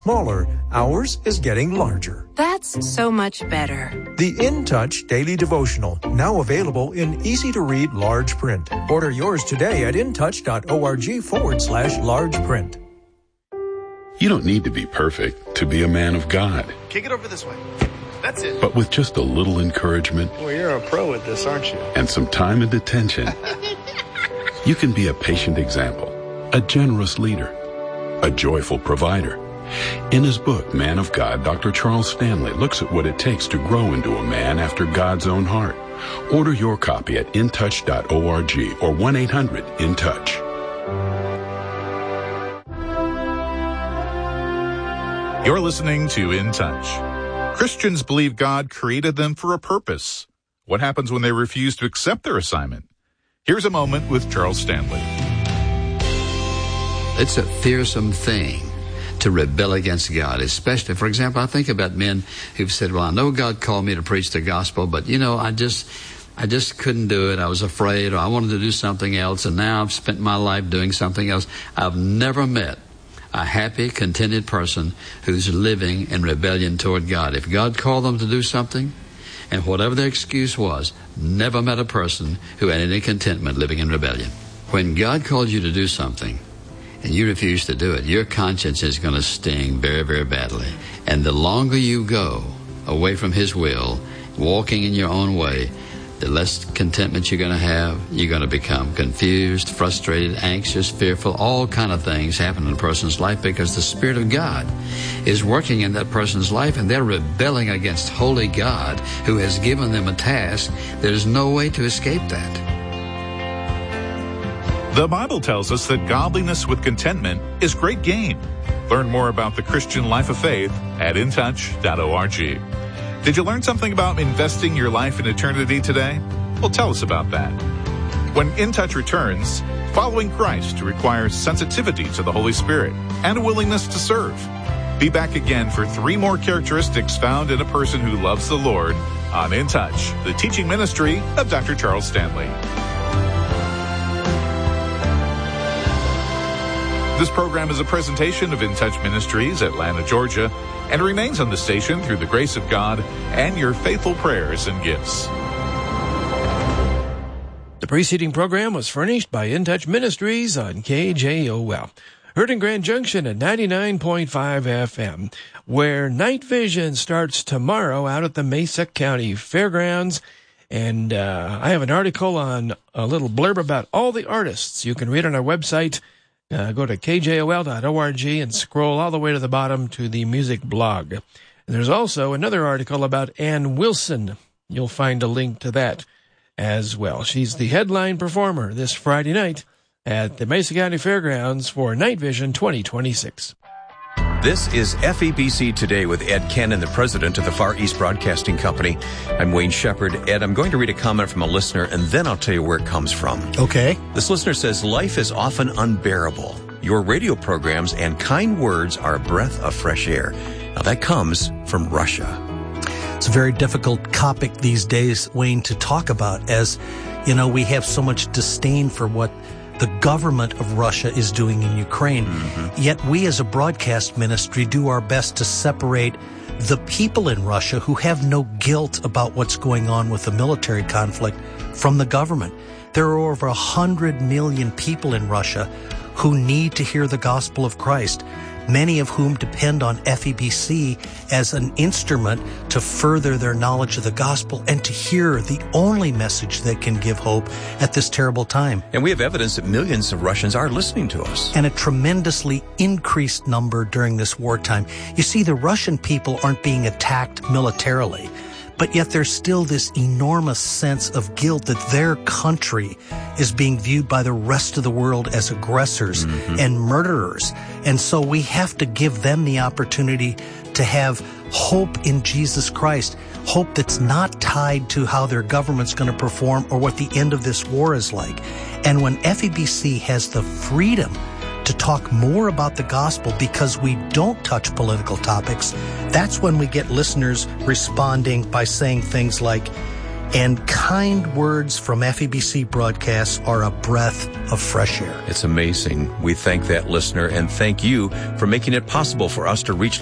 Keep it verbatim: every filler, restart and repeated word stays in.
Smaller, ours is getting larger. That's so much better. The In Touch Daily Devotional, now available in easy-to-read large print. Order yours today at intouch.org forward slash large print. You don't need to be perfect to be a man of God. Kick it over this way. That's it. But with just a little encouragement... Well, you're a pro at this, aren't you? ...and some time and attention, you can be a patient example, a generous leader, a joyful provider. In his book, Man of God, Doctor Charles Stanley looks at what it takes to grow into a man after God's own heart. Order your copy at intouch dot org or one eight hundred in touch. You're listening to In Touch. Christians believe God created them for a purpose. What happens when they refuse to accept their assignment? Here's a moment with Charles Stanley. It's a fearsome thing to rebel against God, especially, for example, I think about men who've said, well, I know God called me to preach the gospel, but, you know, I just I just couldn't do it. I was afraid, or I wanted to do something else, and now I've spent my life doing something else. I've never met a happy, contented person who's living in rebellion toward God. If God called them to do something, and whatever their excuse was, never met a person who had any contentment living in rebellion. When God called you to do something, and you refuse to do it, your conscience is going to sting very, very badly. And the longer you go away from His will, walking in your own way, the less contentment you're going to have. You're going to become confused, frustrated, anxious, fearful. All kind of things happen in a person's life because the Spirit of God is working in that person's life, and they're rebelling against holy God who has given them a task. There's no way to escape that. The Bible tells us that godliness with contentment is great gain. Learn more about the Christian life of faith at intouch dot org. Did you learn something about investing your life in eternity today? Well, tell us about that. When In Touch returns, following Christ requires sensitivity to the Holy Spirit and a willingness to serve. Be back again for three more characteristics found in a person who loves the Lord on In Touch, the teaching ministry of Doctor Charles Stanley. This program is a presentation of In Touch Ministries, Atlanta, Georgia, and remains on the station through the grace of God and your faithful prayers and gifts. The preceding program was furnished by In Touch Ministries on K J O L. Heard in Grand Junction at ninety-nine point five F M, where Night Vision starts tomorrow out at the Mesa County Fairgrounds. And uh, I have an article on a little blurb about all the artists. You can read on our website. Uh, go to K J O L dot org and scroll all the way to the bottom to the music blog. And there's also another article about Ann Wilson. You'll find a link to that as well. She's the headline performer this Friday night at the Mesa County Fairgrounds for Night Vision twenty twenty-six. This is F E B C Today with Ed Cannon, the president of the Far East Broadcasting Company. I'm Wayne Shepherd. Ed, I'm going to read a comment from a listener, and then I'll tell you where it comes from. Okay. This listener says, life is often unbearable. Your radio programs and kind words are a breath of fresh air. Now, that comes from Russia. It's a very difficult topic these days, Wayne, to talk about, as, you know, we have so much disdain for what the government of Russia is doing in Ukraine. Mm-hmm. Yet we as a broadcast ministry do our best to separate the people in Russia who have no guilt about what's going on with the military conflict from the government. There are over a hundred million people in Russia who need to hear the gospel of Christ, many of whom depend on F E B C as an instrument to further their knowledge of the gospel and to hear the only message that can give hope at this terrible time. And we have evidence that millions of Russians are listening to us. And a tremendously increased number during this wartime. You see, the Russian people aren't being attacked militarily, but yet there's still this enormous sense of guilt that their country is being viewed by the rest of the world as aggressors mm-hmm. and murderers. And so we have to give them the opportunity to have hope in Jesus Christ, hope that's not tied to how their government's going to perform or what the end of this war is like. And when F E B C has the freedom to talk more about the gospel because we don't touch political topics, that's when we get listeners responding by saying things like, And kind words from F E B C broadcasts are a breath of fresh air. It's amazing. We thank that listener and thank you for making it possible for us to reach